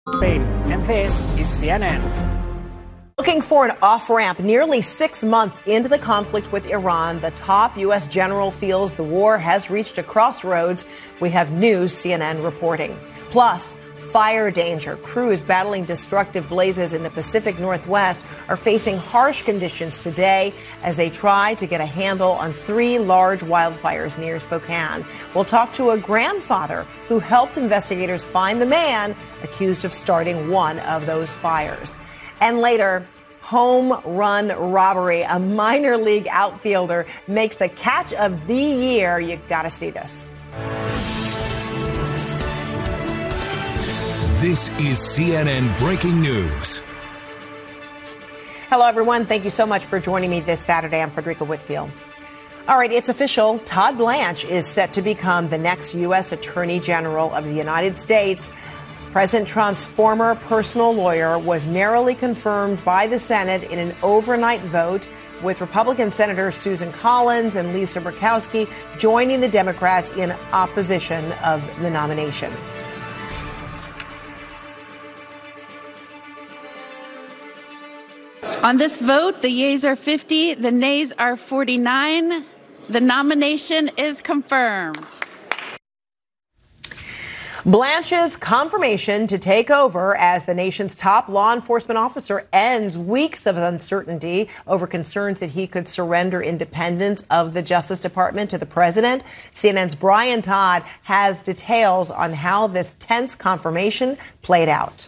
Spain, and this is CNN. Looking for an off-ramp nearly 6 months into the conflict with Iran, the top U.S. general feels the war has reached a crossroads. We have new CNN reporting. Plus, fire danger. Crews battling destructive blazes in the Pacific Northwest are facing harsh conditions today as they try to get a handle on 3 large wildfires near Spokane. We'll talk to a grandfather who helped investigators find the man accused of starting one of those fires. And later, home run robbery. A minor league outfielder makes the catch of the year. You got to see this. This is CNN Breaking News. Hello, everyone. Thank you so much for joining me this Saturday. I'm Frederica Whitfield. All right, it's official. Todd Blanche is set to become the next U.S. Attorney General of the United States. President Trump's former personal lawyer was narrowly confirmed by the Senate in an overnight vote, with Republican Senators Susan Collins and Lisa Murkowski joining the Democrats in opposition of the nomination. On this vote, the yeas are 50, the nays are 49. The nomination is confirmed. Blanche's confirmation to take over as the nation's top law enforcement officer ends weeks of uncertainty over concerns that he could surrender independence of the Justice Department to the president. CNN's Brian Todd has details on how this tense confirmation played out.